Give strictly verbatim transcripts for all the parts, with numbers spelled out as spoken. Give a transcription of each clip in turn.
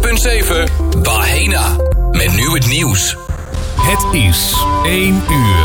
punt zeven Bahena. Met nu het nieuws. Het is één uur.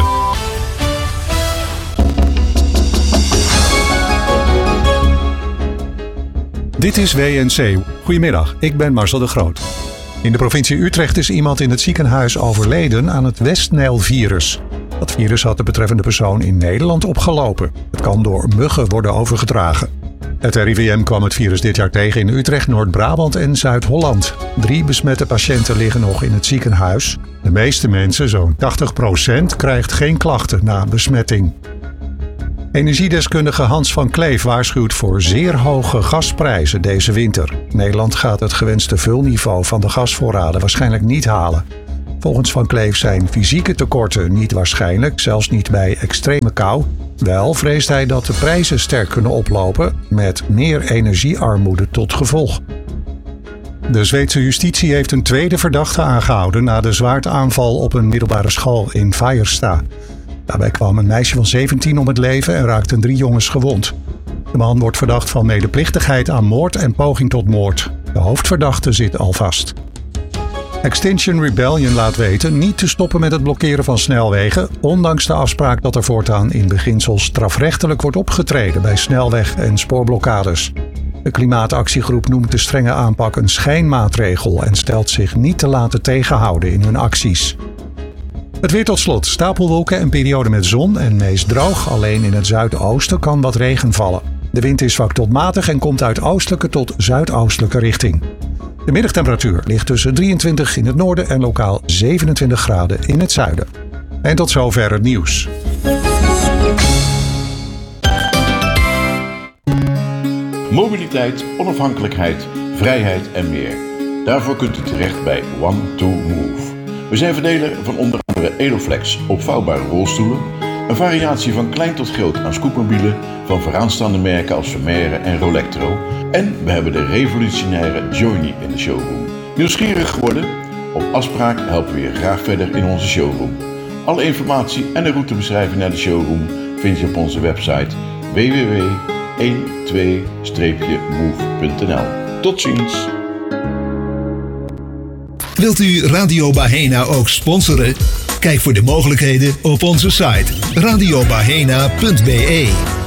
Dit is W N C. Goedemiddag, ik ben Marcel de Groot. In de provincie Utrecht is iemand in het ziekenhuis overleden aan het West-Nijl-virus. Dat virus had de betreffende persoon in Nederland opgelopen. Het kan door muggen worden overgedragen. Het R I V M kwam het virus dit jaar tegen in Utrecht, Noord-Brabant en Zuid-Holland. Drie besmette patiënten liggen nog in het ziekenhuis. De meeste mensen, zo'n tachtig procent, krijgt geen klachten na besmetting. Energiedeskundige Hans van Kleef waarschuwt voor zeer hoge gasprijzen deze winter. Nederland gaat het gewenste vulniveau van de gasvoorraden waarschijnlijk niet halen. Volgens Van Kleef zijn fysieke tekorten niet waarschijnlijk, zelfs niet bij extreme kou. Wel vreest hij dat de prijzen sterk kunnen oplopen, met meer energiearmoede tot gevolg. De Zweedse justitie heeft een tweede verdachte aangehouden na de zwaardaanval op een middelbare school in Färjestad. Daarbij kwam een meisje van zeventien om het leven en raakten drie jongens gewond. De man wordt verdacht van medeplichtigheid aan moord en poging tot moord. De hoofdverdachte zit al vast. Extinction Rebellion laat weten niet te stoppen met het blokkeren van snelwegen, ondanks de afspraak dat er voortaan in beginsel strafrechtelijk wordt opgetreden bij snelweg- en spoorblokkades. De klimaatactiegroep noemt de strenge aanpak een schijnmaatregel en stelt zich niet te laten tegenhouden in hun acties. Het weer tot slot. Stapelwolken en periode met zon en meest droog. Alleen in het zuidoosten kan wat regen vallen. De wind is zwak tot matig en komt uit oostelijke tot zuidoostelijke richting. De middagtemperatuur ligt tussen drieëntwintig in het noorden en lokaal zevenentwintig graden in het zuiden. En tot zover het nieuws. Mobiliteit, onafhankelijkheid, vrijheid en meer. Daarvoor kunt u terecht bij one two move. We zijn verdeler van onder andere Eloflex opvouwbare rolstoelen, een variatie van klein tot groot aan scootmobielen van vooraanstaande merken als Vermeer en Rolectro, en we hebben de revolutionaire Journey in de showroom. Nieuwsgierig geworden? Op afspraak helpen we je graag verder in onze showroom. Alle informatie en de routebeschrijving naar de showroom vind je op onze website w w w punt twaalf move punt n l. Tot ziens! Wilt u Radio Bahena ook sponsoren? Kijk voor de mogelijkheden op onze site radio bahena punt b e.